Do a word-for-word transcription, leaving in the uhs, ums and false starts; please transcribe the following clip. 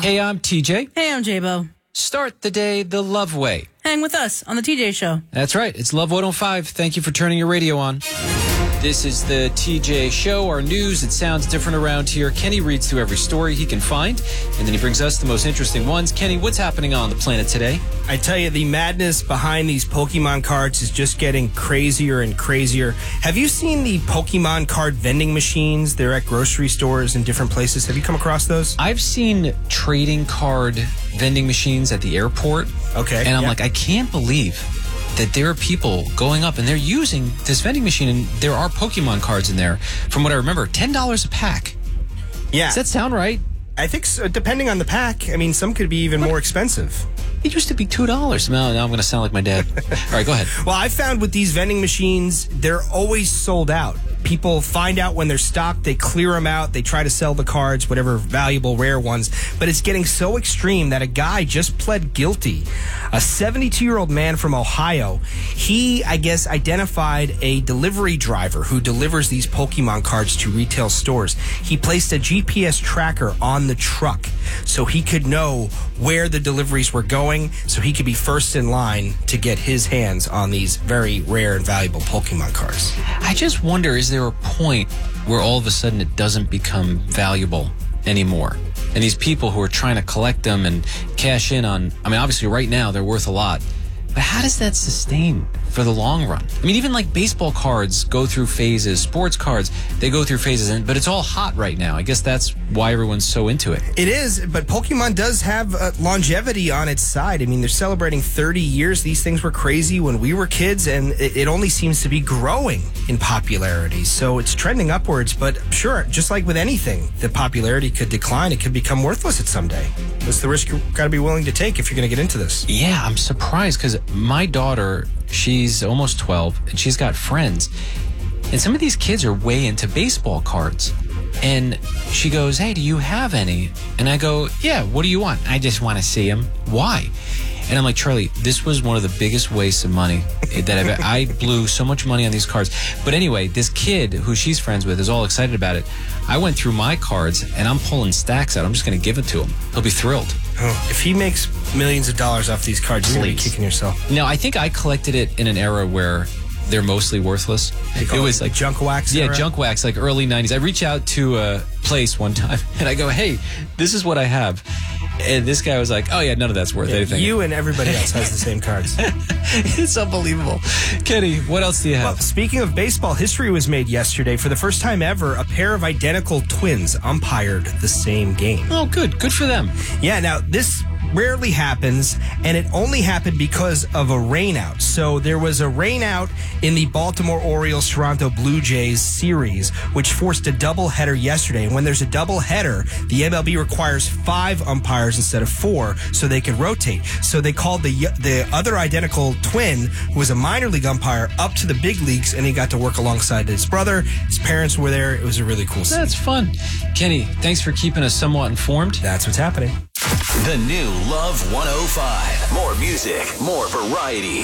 Hey, I'm T J. Hey, I'm J-Bo. Start the day the Love way. Hang with us on the T J Show. That's right. It's Love one oh five. Thank you for turning your radio on. This is the T J Show, our news. It sounds different around here. Kenny reads through every story he can find, and then he brings us the most interesting ones. Kenny, what's happening on the planet today? I tell you, the madness behind these Pokemon cards is just getting crazier and crazier. Have you seen the Pokemon card vending machines? They're at grocery stores and different places. Have you come across those? I've seen trading card vending machines at the airport. Okay. And I'm yeah. like, I can't believe that there are people going up and they're using this vending machine, and there are Pokemon cards in there. From what I remember, ten dollars a pack. Yeah. Does that sound right? I think so, depending on the pack. I mean, some could be even what? more expensive. It used to be two dollars. Now, now I'm going to sound like my dad. All right, go ahead. Well, I found with these vending machines, they're always sold out. People find out when they're stocked, they clear them out, they try to sell the cards, whatever valuable, rare ones. But it's getting so extreme that a guy just pled guilty. A seventy-two-year-old man from Ohio, he, I guess, identified a delivery driver who delivers these Pokemon cards to retail stores. He placed a G P S tracker on the truck so he could know where the deliveries were going, so he could be first in line to get his hands on these very rare and valuable Pokemon cards. I just wonder, is there a point where all of a sudden it doesn't become valuable anymore? And these people who are trying to collect them and cash in on, I mean, obviously right now they're worth a lot, but how does that sustain for the long run? I mean, even like baseball cards go through phases, sports cards, they go through phases, and, but it's all hot right now. I guess that's why everyone's so into it. It is, but Pokemon does have uh, longevity on its side. I mean, they're celebrating thirty years. These things were crazy when we were kids, and it, it only seems to be growing in popularity. So it's trending upwards, but sure, just like with anything, the popularity could decline. It could become worthless at some day. That's the risk you've got to be willing to take if you're going to get into this. Yeah, I'm surprised because my daughter, she's almost twelve, and she's got friends. And some of these kids are way into baseball cards. And she goes, hey, do you have any? And I go, yeah, what do you want? I just want to see them. Why? And I'm like, Charlie, this was one of the biggest wastes of money that I've I blew so much money on these cards. But anyway, this kid who she's friends with is all excited about it. I went through my cards, and I'm pulling stacks out. I'm just going to give it to him. He'll be thrilled. Oh, if he makes millions of dollars off these cards, you're going to be kicking yourself. No, I think I collected it in an era where they're mostly worthless. It was like junk wax. Yeah, era? junk wax, like early nineties. I reached out to a place one time, and I go, hey, this is what I have. And this guy was like, oh, yeah, none of that's worth yeah, anything. You and everybody else has the same cards. It's unbelievable. Kenny, what else do you have? Well, speaking of baseball, history was made yesterday. For the first time ever, a pair of identical twins umpired the same game. Oh, good. Good for them. Yeah, now, this rarely happens, and it only happened because of a rainout. So there was a rainout in the Baltimore Orioles Toronto Blue Jays series, which forced a doubleheader yesterday. And when there's a doubleheader, the M L B requires five umpires instead of four, so they can rotate. So they called the the other identical twin, who was a minor league umpire, up to the big leagues, and he got to work alongside his brother. His parents were there. It was a really cool scene. That's fun. Kenny, thanks for keeping us somewhat informed. That's what's happening. The new Love one oh five. More music, more variety.